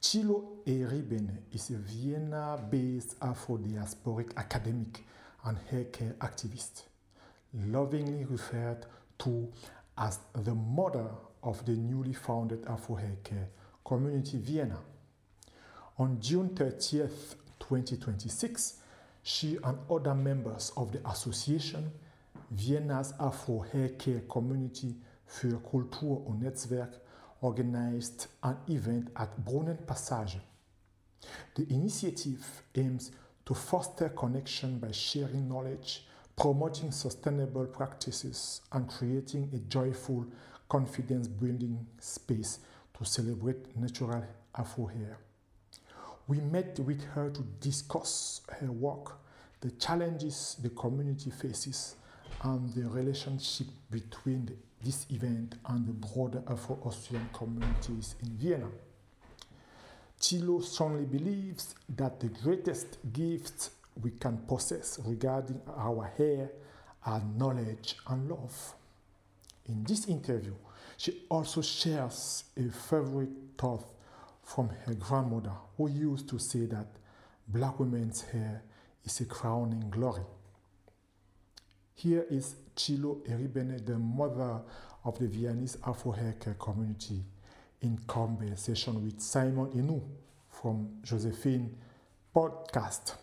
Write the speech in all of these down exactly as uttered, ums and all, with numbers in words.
Cilo Eribene is a Vienna-based Afro-diasporic academic and haircare activist, lovingly referred to as the mother of the newly founded Afro haircare community Vienna. On June thirtieth, twenty twenty-six, she and other members of the association, Vienna's Afro haircare community für Kultur und Netzwerk, organized an event at Brunnenpassage. The initiative aims to foster connection by sharing knowledge, promoting sustainable practices, and creating a joyful, confidence-building space to celebrate natural Afro hair. We met with her to discuss her work, the challenges the community faces, and the relationship between the, this event and the broader Afro-Austrian communities in Vienna. Cilo strongly believes that the greatest gifts we can possess regarding our hair are knowledge and love. In this interview, she also shares a favorite thought from her grandmother, who used to say that black women's hair is a crowning glory. Here is Cilo Eribene, the mother of the Viennese Afro haircare community, in conversation with Simon Inu from Josephine Podcast.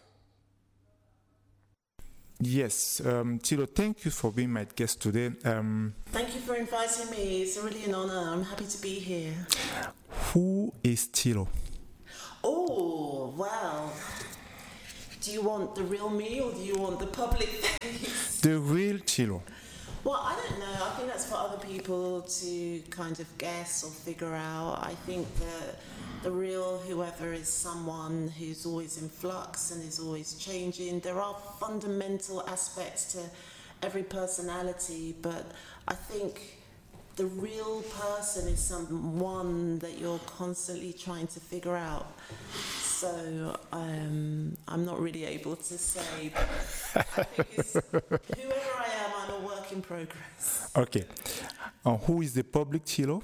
Yes, um, Cilo, thank you for being my guest today. Um, thank you for inviting me. It's really an honor. I'm happy to be here. Who is Cilo? Oh, well, do you want the real me or do you want the public face? The real Cilo. Well, I don't know. I think that's for other people to kind of guess or figure out. I think that the real whoever is someone who's always in flux and is always changing. There are fundamental aspects to every personality, but I think the real person is someone that you're constantly trying to figure out. So um, I'm not really able to say, but I think it's, whoever I am, I'm a work in progress. Okay. Uh, who is the public Cilo?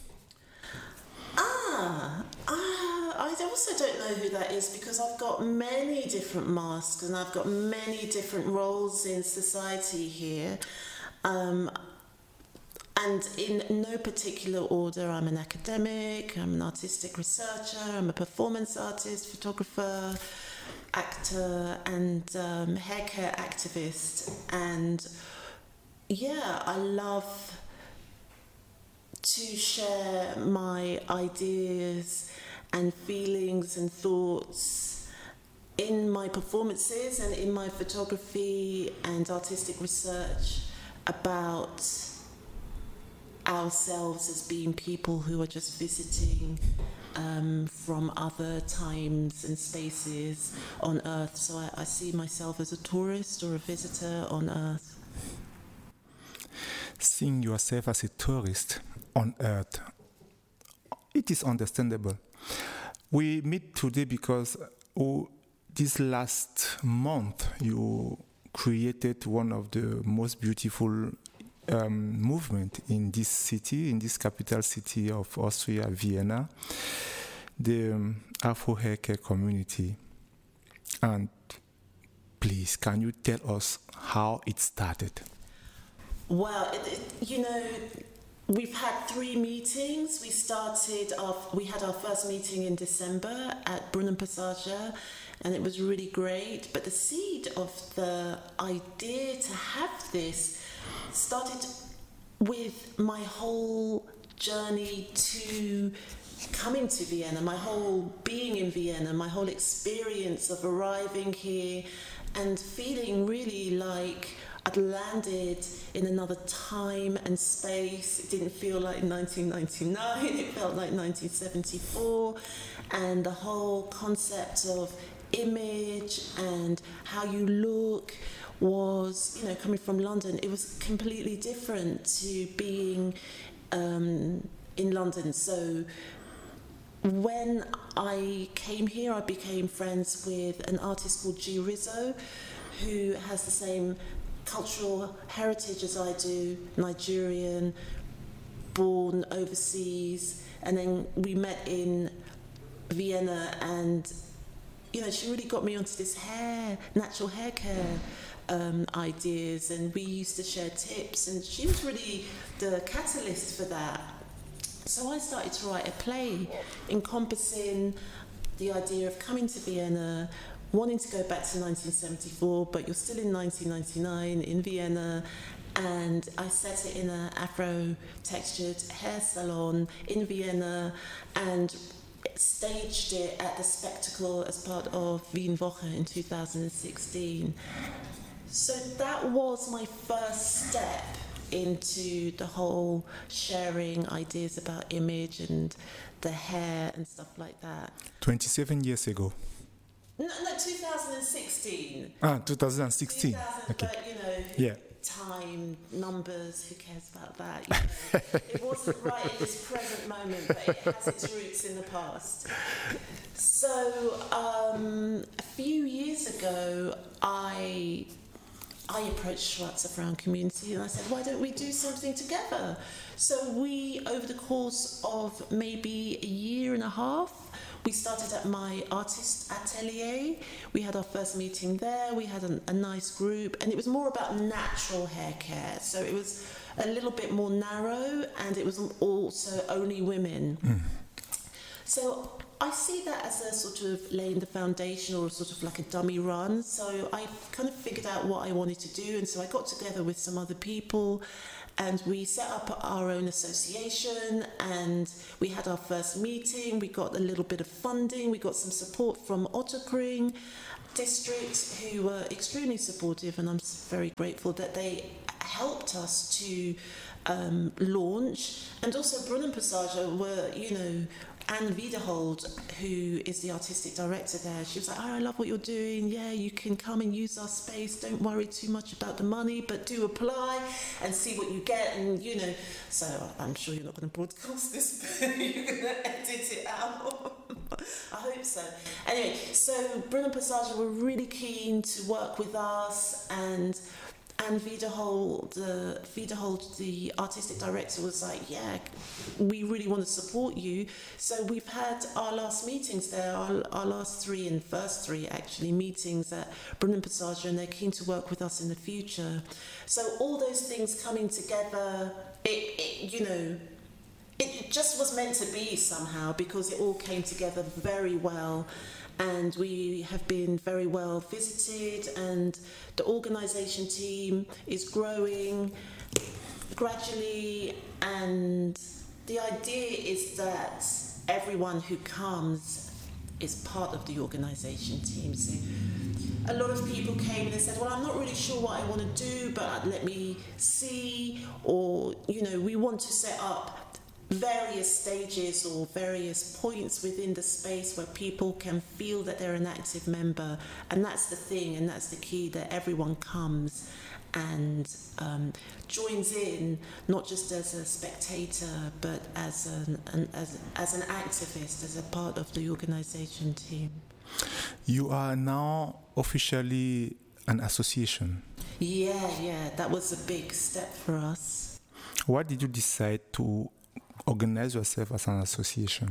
Ah, uh, I also don't know who that is because I've got many different masks and I've got many different roles in society here. Um, And in no particular order, I'm an academic, I'm an artistic researcher, I'm a performance artist, photographer, actor, and um, haircare activist. And yeah, I love to share my ideas and feelings and thoughts in my performances and in my photography and artistic research about ourselves as being people who are just visiting um, from other times and spaces on Earth. So I, I see myself as a tourist or a visitor on Earth. Seeing yourself as a tourist on Earth, it is understandable. We meet today because oh, this last month you created one of the most beautiful Um, movement in this city, in this capital city of Austria, Vienna, the um, Afro haircare community. And please, can you tell us how it started? Well, it, it, you know, we've had three meetings. We started off, we had our first meeting in December at Brunnenpassage, and it was really great. But the seed of the idea to have this started with my whole journey to coming to Vienna, my whole being in Vienna, my whole experience of arriving here and feeling really like I'd landed in another time and space. It didn't feel like nineteen ninety-nine, it felt like nineteen seventy-four, and the whole concept of image and how you look was, you know, coming from London, it was completely different to being um, in London. So when I came here, I became friends with an artist called G. Rizzo, who has the same cultural heritage as I do, Nigerian, born overseas, and then we met in Vienna, and you know, she really got me onto this hair, natural hair care um, ideas, and we used to share tips, and she was really the catalyst for that. So I started to write a play encompassing the idea of coming to Vienna, wanting to go back to nineteen seventy-four, but you're still in nineteen ninety-nine in Vienna. And I set it in an Afro-textured hair salon in Vienna and staged it at the Spectacle as part of Wien Woche in two thousand sixteen. So that was my first step into the whole sharing ideas about image and the hair and stuff like that. twenty-seven years ago. No, no, two thousand sixteen. Ah, two thousand sixteen. two thousand, Okay. But, you know, Yeah. time, numbers, who cares about that? You know, it wasn't right in this present moment, but it has its roots in the past. So um, a few years ago, I I approached Schwarzer Frauen community and I said, why don't we do something together? So we, over the course of maybe a year and a half, we started at my artist atelier. We had our first meeting there. We had a, a nice group, and it was more about natural hair care. So it was a little bit more narrow, and it was also only women. Mm. So I see that as a sort of laying the foundation, or sort of like a dummy run. So I kind of figured out what I wanted to do, and so I got together with some other people, and we set up our own association, and we had our first meeting. We got a little bit of funding. We got some support from Otterkring district, who were extremely supportive, and I'm very grateful that they helped us to um, launch. And also Brunnenpassage were, you know, Anne Wiederhold, who is the artistic director there, she was like, oh, I love what you're doing. Yeah, you can come and use our space. Don't worry too much about the money, but do apply and see what you get. And, you know, so I'm sure you're not going to broadcast this, but you're going to edit it out. I hope so. Anyway, so Brunnenpassage were really keen to work with us, and And Wiederhold, the, Wiederhold, the artistic director, was like, yeah, we really want to support you. So we've had our last meetings there, our, our last three and first three, actually, meetings at Brunnenpassage, and they're keen to work with us in the future. So all those things coming together, it, it you know, it just was meant to be somehow, because it all came together very well. And we have been very well visited, and the organisation team is growing gradually, and the idea is that everyone who comes is part of the organisation team. So a lot of people came and they said, well, I'm not really sure what I want to do, but let me see, or, you know, we want to set up various stages or various points within the space where people can feel that they're an active member, and that's the thing, and that's the key, that everyone comes and um, joins in, not just as a spectator, but as an, an as as an activist, as a part of the organisation team. You are now officially an association. Yeah, yeah, that was a big step for us. Why did you decide to organize yourself as an association?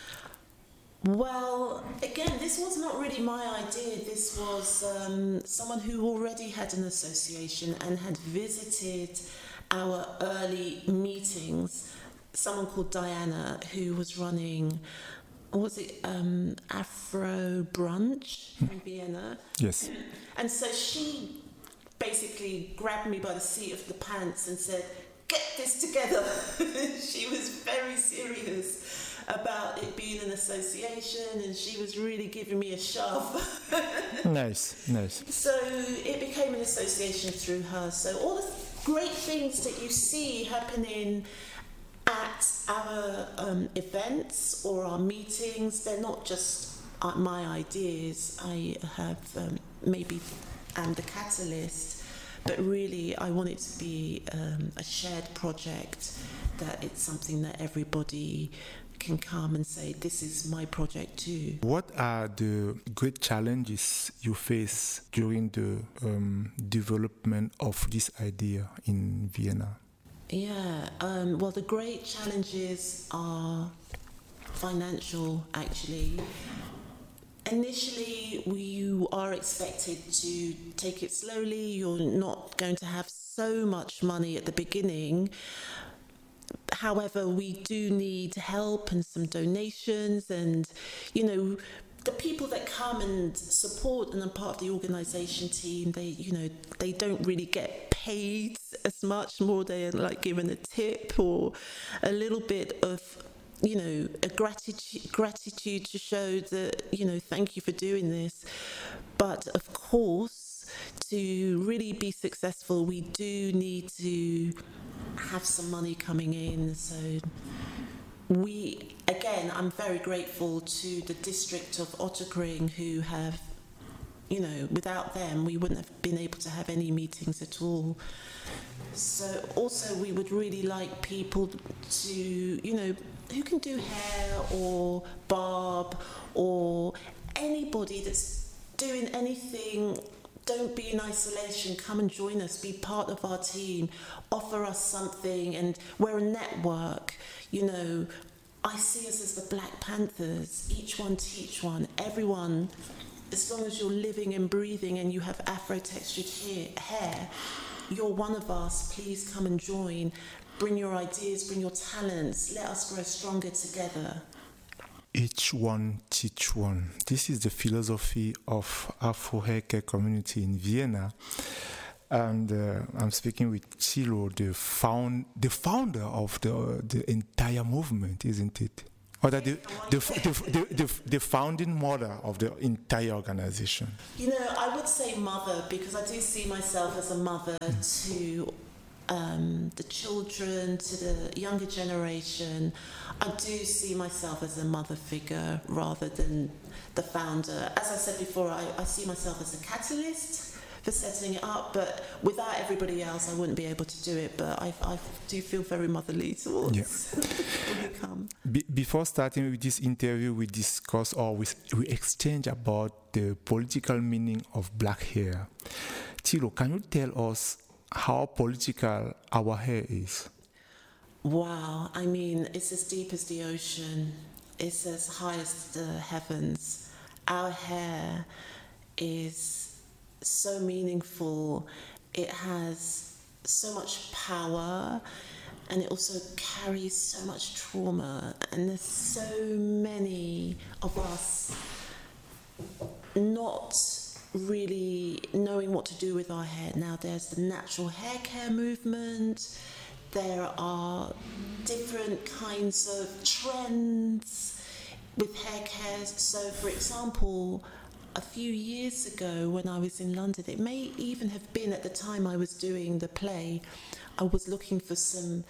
Well, again, this was not really my idea. This was um, someone who already had an association and had visited our early meetings. Someone called Diana, who was running, what was it, um, Afro Brunch in Vienna. Yes. And so she basically grabbed me by the seat of the pants and said, get this together. She was very serious about it being an association, and she was really giving me a shove. Nice, nice. So it became an association through her. So all the great things that you see happening at our um, events or our meetings, they're not just uh, my ideas. I have um, maybe am the catalyst. But really, I want it to be um, a shared project, that it's something that everybody can come and say, this is my project too. What are the great challenges you face during the um, development of this idea in Vienna? Yeah, um, well, the great challenges are financial, actually. Initially, you are expected to take it slowly. You're not going to have so much money at the beginning. However, we do need help and some donations, and, you know, the people that come and support and are part of the organisation team, they, you know, they don't really get paid as much. More they're like given a tip or a little bit of, you know, a gratitude gratitude to show that, you know, thank you for doing this. But of course, to really be successful, we do need to have some money coming in. So we, again, I'm very grateful to the district of Otterkring, who have, you know, without them, we wouldn't have been able to have any meetings at all. So also we would really like people to, you know, who can do hair or barb or anybody that's doing anything. Don't be in isolation. Come and join us. Be part of our team. Offer us something. And we're a network. You know, I see us as the Black Panthers. Each one teach one. Everyone, as long as you're living and breathing and you have Afro-textured hair, you're one of us. Please come and join. Bring your ideas, bring your talents. Let us grow stronger together. Each one teach one. This is the philosophy of Afro Hair Care community in Vienna. And uh, I'm speaking with Thilo, the found the founder of the the entire movement, isn't it? Or that the the, the, the, the the founding mother of the entire organization. You know, I would say mother, because I do see myself as a mother mm. to um, the children, to the younger generation. I do see myself as a mother figure rather than the founder. As I said before, I, I see myself as a catalyst for setting it up, but without everybody else, I wouldn't be able to do it. But I, I do feel very motherly towards yeah. when you come. Be- before starting with this interview, we discuss or we, we exchange about the political meaning of black hair. Thilo, can you tell us how political our hair is? Wow, I mean, it's as deep as the ocean. It's as high as the heavens. Our hair is so meaningful. It has so much power, and it also carries so much trauma. And there's so many of us not really knowing what to do with our hair. Now there's the natural hair care movement. There are different kinds of trends with hair care. So, for example, a few years ago when I was in London, it may even have been at the time I was doing the play, I was looking for some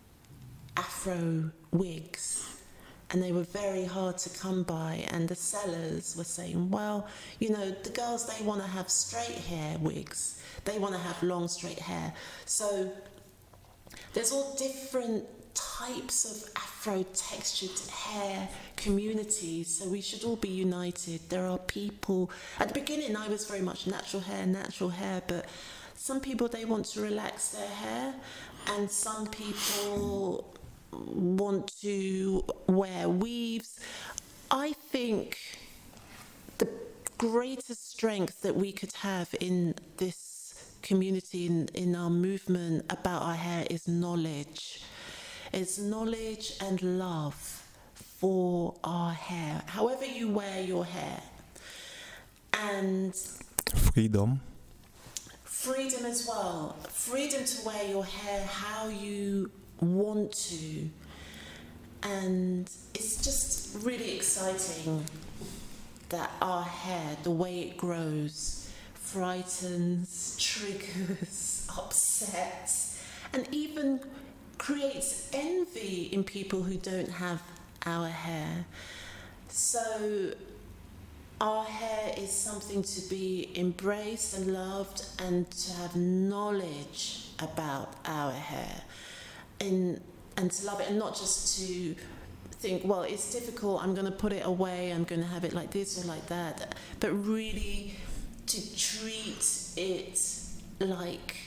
Afro wigs, and they were very hard to come by, and the sellers were saying, well, you know, the girls, they want to have straight hair wigs. They want to have long straight hair. So there's all different types of Afro-textured hair communities, so we should all be united. There are people, at the beginning I was very much natural hair, natural hair, but some people, they want to relax their hair, and some people want to wear weaves. I think the greatest strength that we could have in this community, in, in our movement about our hair, is knowledge. It's knowledge and love for our hair, however you wear your hair. And freedom. Freedom as well. Freedom to wear your hair how you want to. And it's just really exciting that our hair, the way it grows, frightens, triggers, upsets, and even creates envy in people who don't have our hair. So our hair is something to be embraced and loved, and to have knowledge about our hair, and and to love it, and not just to think, well, it's difficult, I'm going to put it away, I'm going to have it like this or like that, but really to treat it like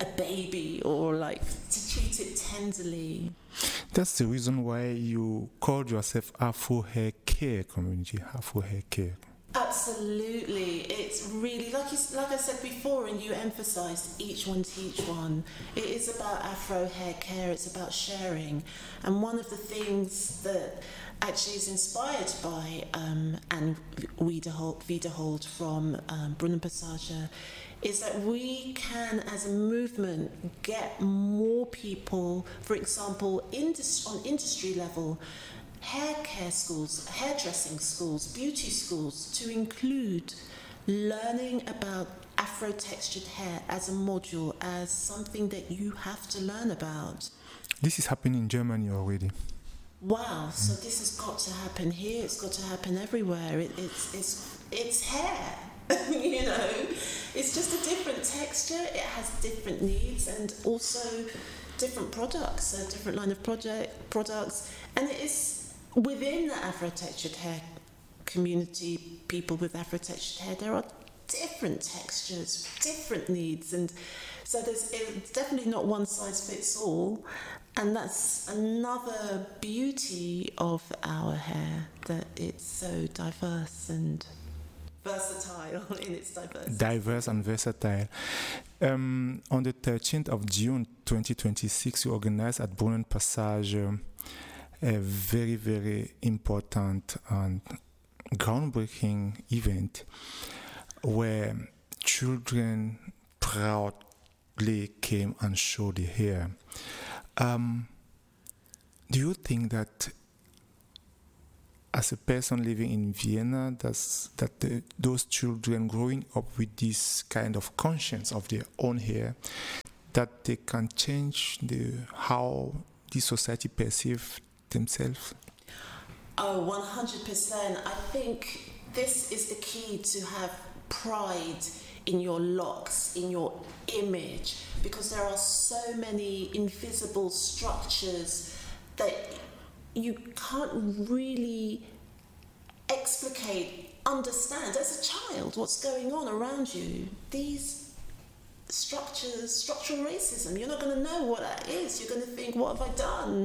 a baby or like to treat it tenderly. That's the reason why you called yourself Afro Hair Care Community, Afro Hair Care. Absolutely. It's really, like you, like I said before, and you emphasised each one teach one. It is about Afro hair care, it's about sharing. And one of the things that actually is inspired by um, Anne Wiederhold, Wiederhold from um, Brunnen Passage is that we can, as a movement, get more people, for example, indus- on industry level, hair care schools, hairdressing schools, beauty schools, to include learning about Afro-textured hair as a module, as something that you have to learn about. This is happening in Germany already. Wow, so this has got to happen here, it's got to happen everywhere. It, it's, it's, it's hair, you know. It's just a different texture, it has different needs and also different products, a different line of project products. And it is within the Afro-textured hair community, people with Afro-textured hair, there are different textures, different needs, and so there's it's definitely not one size fits all, and that's another beauty of our hair, that it's so diverse and versatile in its diversity. Diverse and versatile. Um, on the thirteenth of June twenty twenty-six, you organized at Brunnen Passage um, a very, very important and groundbreaking event where children proudly came and showed their hair. Um, do you think that as a person living in Vienna, that's, that the, those children growing up with this kind of conscience of their own hair, that they can change the how the society perceives themselves? Oh, one hundred percent. I think this is the key to have pride in your locks, in your image, because there are so many invisible structures that you can't really explicate, understand as a child what's going on around you. These structures, structural racism, you're not going to know what that is. You're going to think, what have I done?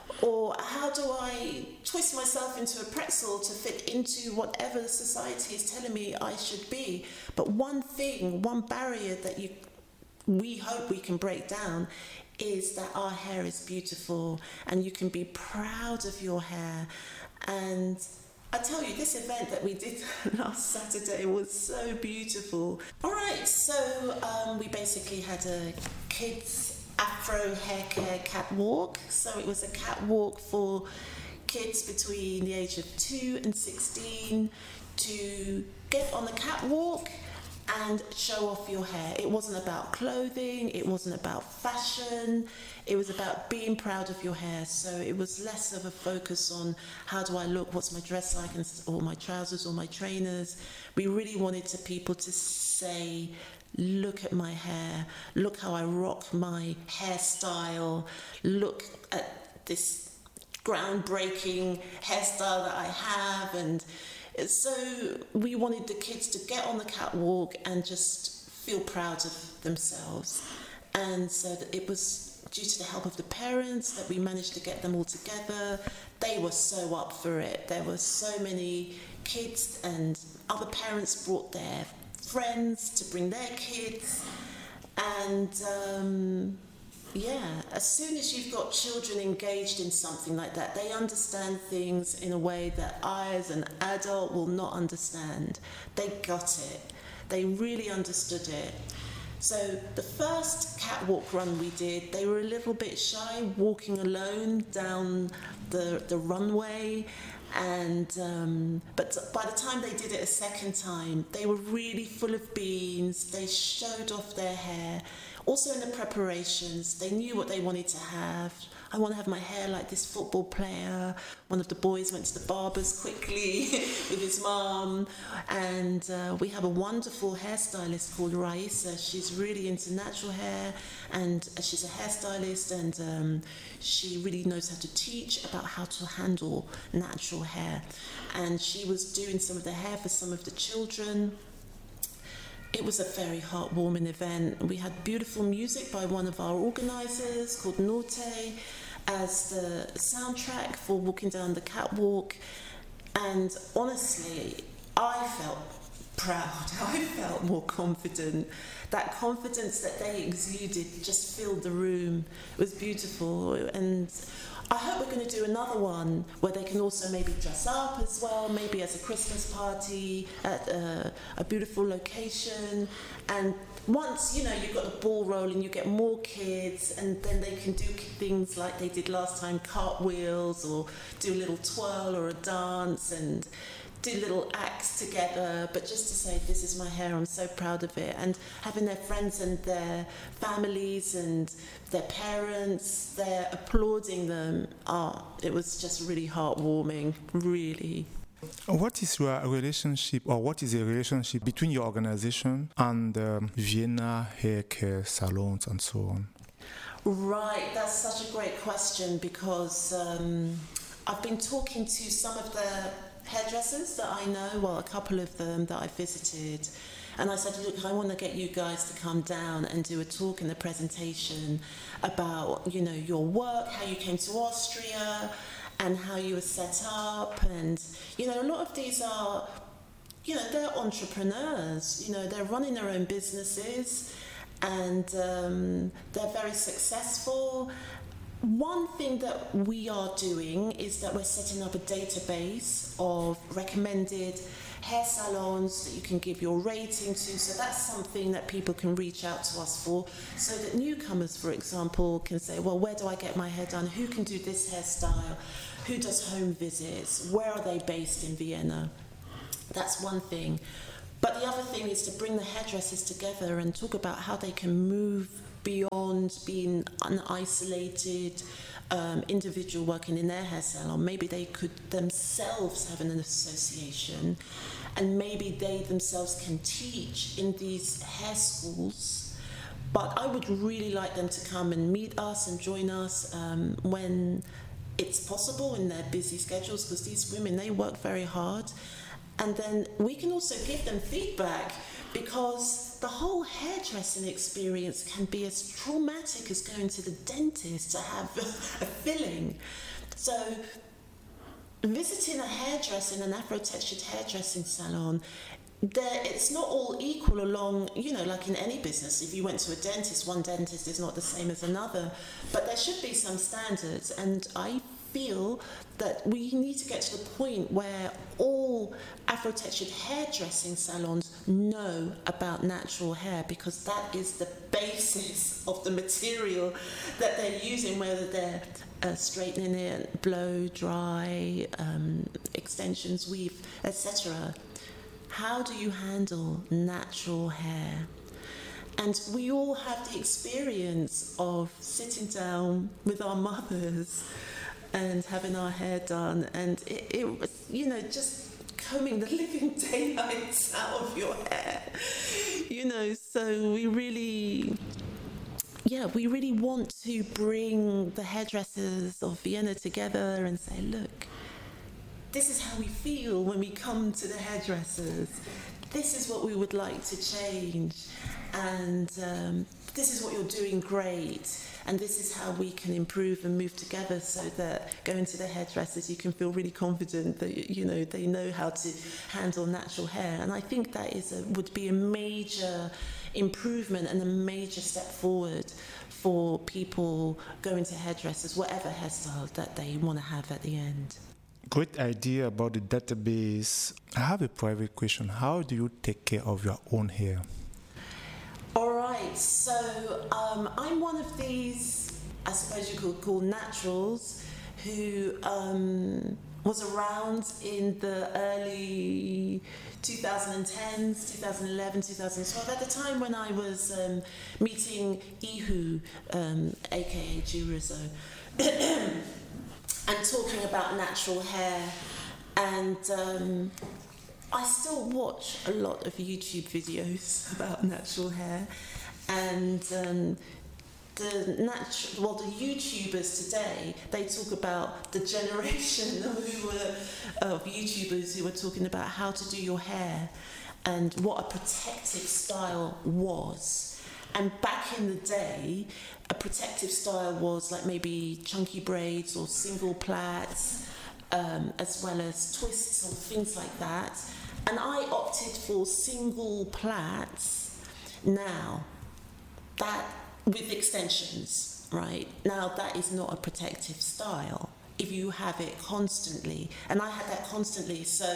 Or how do I twist myself into a pretzel to fit into whatever the society is telling me I should be? But one thing, one barrier that you, we hope we can break down is that our hair is beautiful and you can be proud of your hair. And I tell you, this event that we did last Saturday was so beautiful. All right, so um, we basically had a kids' Afro hair care catwalk. So it was a catwalk for kids between the age of two and sixteen to get on the catwalk and show off your hair. It wasn't about clothing, it wasn't about fashion, it was about being proud of your hair. So it was less of a focus on how do I look, what's my dress like, and, or my trousers or my trainers. We really wanted to people to say, look at my hair, look how I rock my hairstyle, look at this groundbreaking hairstyle that I have. And so we wanted the kids to get on the catwalk and just feel proud of themselves. And so that it was due to the help of the parents that we managed to get them all together. They were so up for it. There were so many kids, and other parents brought their friends to bring their kids. And um, yeah, as soon as you've got children engaged in something like that, they understand things in a way that I as an adult will not understand. They got it. They really understood it. So the first catwalk run we did, they were a little bit shy, walking alone down the, the runway. And um, but by the time they did it a second time, they were really full of beans. They showed off their hair. Also in the preparations, they knew what they wanted to have. I want to have my hair like this football player. One of the boys went to the barber's quickly with his mum. And uh, we have a wonderful hairstylist called Raisa. She's really into natural hair, and she's a hairstylist, and um, she really knows how to teach about how to handle natural hair. And she was doing some of the hair for some of the children. it was a very heartwarming event. We had beautiful music by one of our organisers called Norte as the soundtrack for walking down the catwalk. And honestly, I felt proud. I felt more confident. That confidence that they exuded just filled the room. It was beautiful. And I hope we're going to do another one where they can also maybe dress up as well, maybe as a Christmas party at a, a beautiful location. And once, you know, you've got the ball rolling, you get more kids, and then they can do things like they did last time, cartwheels, or do a little twirl or a dance, and do little acts together, but just to say, this is my hair, I'm so proud of it. And having their friends and their families and their parents, they're applauding them. Oh, it was just really heartwarming, really. What is your relationship, or what is the relationship between your organization and um, Vienna hair care salons and so on? Right, that's such a great question, because um, I've been talking to some of the hairdressers that I know, well, a couple of them that I visited, and I said, look, I want to get you guys to come down and do a talk and a presentation about, you know, your work, how you came to Austria, and how you were set up. And, you know, a lot of these are, you know, they're entrepreneurs, you know, they're running their own businesses, and um, they're very successful. One thing that we are doing is that we're setting up a database of recommended hair salons that you can give your rating to. So that's something that people can reach out to us for, so that newcomers, for example, can say, well, where do I get my hair done? Who can do this hairstyle? Who does home visits? Where are they based in Vienna? That's one thing. But the other thing is to bring the hairdressers together and talk about how they can move beyond being an isolated um, individual working in their hair salon. Maybe they could themselves have an association, and maybe they themselves can teach in these hair schools. But I would really like them to come and meet us and join us um, when it's possible in their busy schedules, because these women, they work very hard. And then we can also give them feedback, because the whole hairdressing experience can be as traumatic as going to the dentist to have a filling. So visiting a hairdressing, an Afro-textured hairdressing salon, there, it's not all equal along, you know, like in any business. If you went to a dentist, one dentist is not the same as another, but there should be some standards. And I feel that we need to get to the point where all Afro-textured hairdressing salons know about natural hair, because that is the basis of the material that they're using, whether they're uh, straightening it, blow, dry, um, extensions, weave, et cetera. How do you handle natural hair? And we all have the experience of sitting down with our mothers and having our hair done, and it, it was, you know, just combing the living daylights out of your hair, you know. So we really, yeah, we really want to bring the hairdressers of Vienna together and say, look, this is how we feel when we come to the hairdressers. This is what we would like to change, and um, this is what you're doing great, and this is how we can improve and move together, so that going to the hairdressers, you can feel really confident that, you know, they know how to handle natural hair. And I think that is a, would be a major improvement and a major step forward for people going to hairdressers, whatever hairstyle that they want to have at the end. Great idea about the database. I have a private question. How do you take care of your own hair? All right, so um, I'm one of these, I suppose you could call naturals, who um, was around in the early twenty tens, twenty eleven, twenty twelve, at the time when I was um, meeting Ihu, um, aka Jurizo, and talking about natural hair. And um, I still watch a lot of YouTube videos about natural hair, and um, the natural, well, the YouTubers today, they talk about the generation who were of YouTubers who were talking about how to do your hair and what a protective style was. And back in the day, a protective style was like maybe chunky braids or single plaits, um, as well as twists or things like that. And I opted for single plaits now, that with extensions, right? Now that is not a protective style if you have it constantly. And I had that constantly, so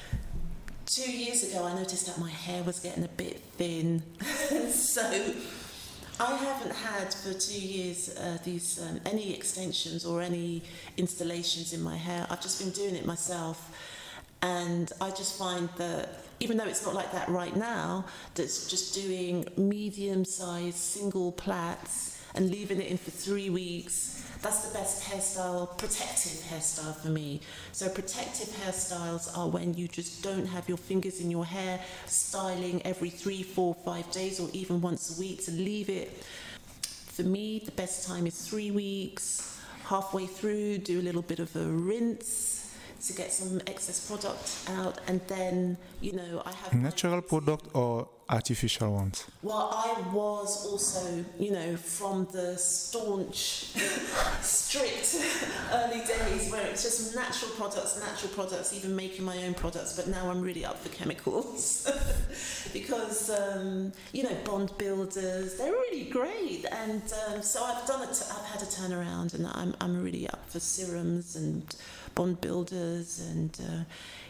two years ago I noticed that my hair was getting a bit thin. So I haven't had for two years uh, these um, any extensions or any installations in my hair. I've just been doing it myself. And I just find that, even though it's not like that right now, that's just doing medium-sized single plaits and leaving it in for three weeks, that's the best hairstyle, protective hairstyle for me. So protective hairstyles are when you just don't have your fingers in your hair, styling every three, four, five days or even once a week to leave it. For me, the best time is three weeks, halfway through, do a little bit of a rinse to get some excess product out, and then, you know, I have... Natural product or artificial ones? Well, I was also, you know, from the staunch, strict early days where it's just natural products, natural products, even making my own products, but now I'm really up for chemicals because, um, you know, bond builders, they're really great, and um, so I've done it, I've had a turnaround, and I'm, I'm really up for serums and bond builders, and uh,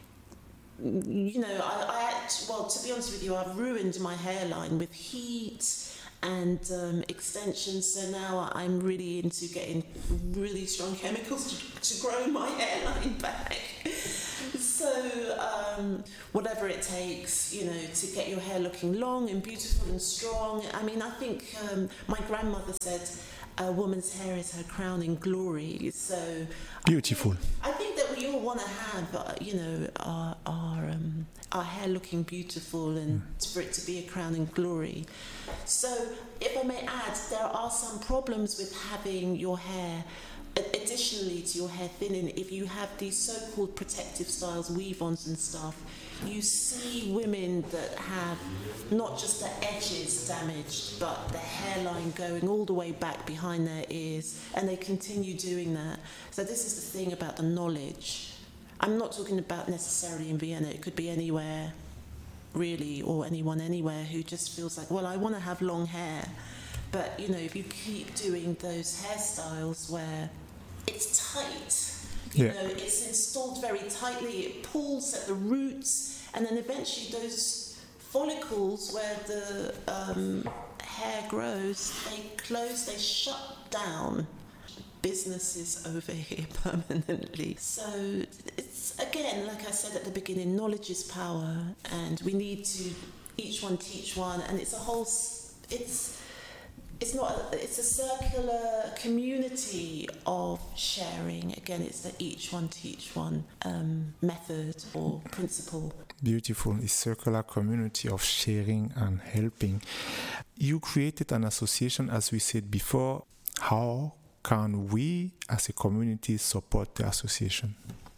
you know, I, I act, well, to be honest with you, I've ruined my hairline with heat and um, extensions, so now I'm really into getting really strong chemicals to, to grow my hairline back. So um, whatever it takes, you know, to get your hair looking long and beautiful and strong. I mean, I think um, my grandmother said a woman's hair is her crowning glory. So beautiful. I think, I think that we all want to have, uh, you know, our our, um, our hair looking beautiful and mm. for it to be a crowning glory. So, if I may add, there are some problems with having your hair, additionally to your hair thinning. If you have these so-called protective styles, weave-ons and stuff, you see women that have not just the edges damaged, but the hairline going all the way back behind their ears, and they continue doing that. So this is the thing about the knowledge. I'm not talking about necessarily in Vienna, it could be anywhere, really, or anyone anywhere who just feels like, well, I want to have long hair. But, you know, if you keep doing those hairstyles where it's tight, you yeah. know, it's installed very tightly, it pulls at the roots, and then eventually those follicles where the um, hair grows, they close, they shut down. Business is over here permanently. So it's, again, like I said at the beginning, knowledge is power, and we need to each one teach one, and it's a whole, it's, It's not. A, it's a circular community of sharing. Again, it's the each one teach one um, method or principle. Beautiful. It's circular community of sharing and helping. You created an association, as we said before. How can we, as a community, support the association?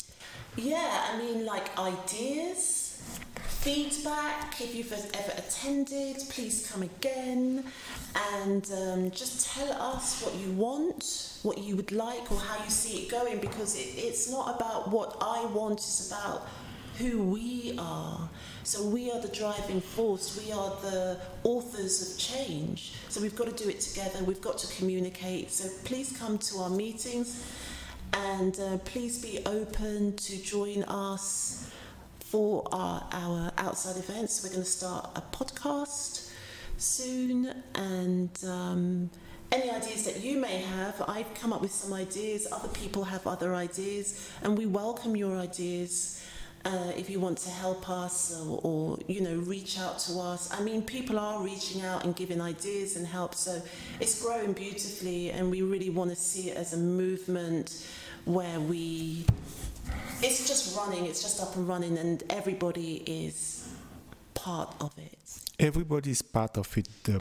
Yeah, I mean, like ideas, feedback. If you've ever attended, please come again, and um, just tell us what you want, what you would like, or how you see it going, because it, it's not about what I want, it's about who we are. So we are the driving force, we are the authors of change. So we've got to do it together, we've got to communicate. So please come to our meetings, and uh, please be open to join us for our, our outside events. We're going to start a podcast soon, and um, any ideas that you may have, I've come up with some ideas, other people have other ideas, and we welcome your ideas. Uh, if you want to help us or, or, you know, reach out to us. I mean, people are reaching out and giving ideas and help, so it's growing beautifully, and we really want to see it as a movement where we, it's just running, it's just up and running, and everybody is part of it. Everybody is part of it. Um,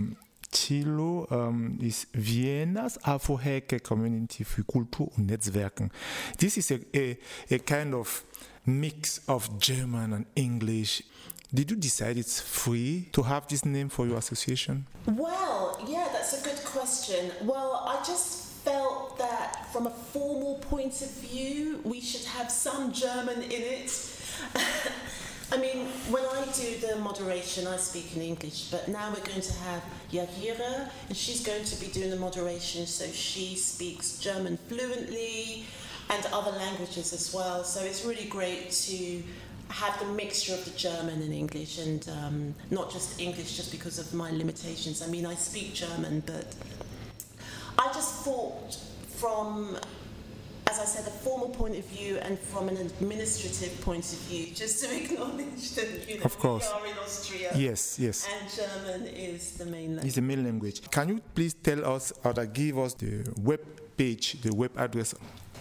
Thilo um, ist Viennas Afro-Haircare Community für Kultur und Netzwerken. This is a, a, a kind of mix of German and English. Did you decide it's free to have this name for your association? Well, yeah, that's a good question. Well, I just felt that from a formal point of view, we should have some German in it. I mean, when I do the moderation, I speak in English, but now we're going to have Yahira, and she's going to be doing the moderation, so she speaks German fluently and other languages as well. So it's really great to have the mixture of the German and English, and um, not just English just because of my limitations. I mean, I speak German, but I just thought from, as I said, a formal point of view and from an administrative point of view, just to acknowledge that, you know, of course. we are in Austria. Yes, yes. And German is the main language. It's the main language. Can you please tell us or give us the web page, the web address?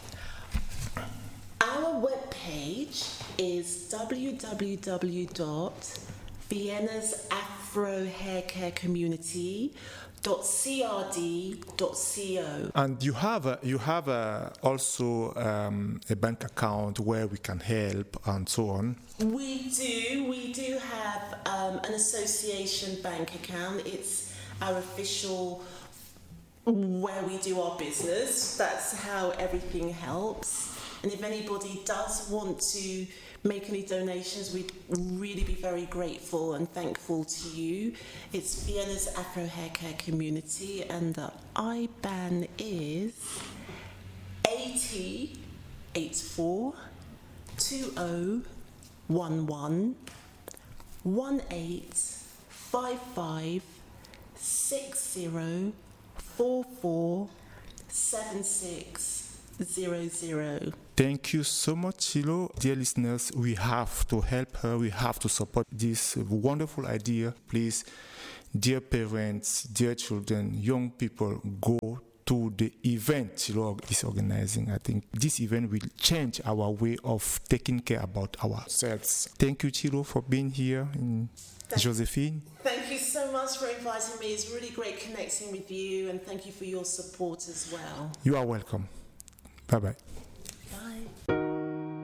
Our web page is w w w dot vienna's afro haircare community dot c r d dot co. And you have a, you have a, also um, a bank account where we can help and so on. We do. We do have um, an association bank account. It's our official where we do our business. That's how everything helps. And if anybody does want to make any donations, we'd really be very grateful and thankful to you. It's Vienna's Afro Haircare Community, and the I B A N is eighty eighty-four twenty eleven eighteen fifty-five sixty forty-four seventy-six hundred. Thank you so much, Thilo. Dear listeners, we have to help her. We have to support this wonderful idea. Please, dear parents, dear children, young people, go to the event Thilo is organizing. I think this event will change our way of taking care about ourselves. Thank you, Thilo, for being here in Thank Josephine. Thank you so much for inviting me. It's really great connecting with you, and thank you for your support as well. You are welcome. Bye-bye.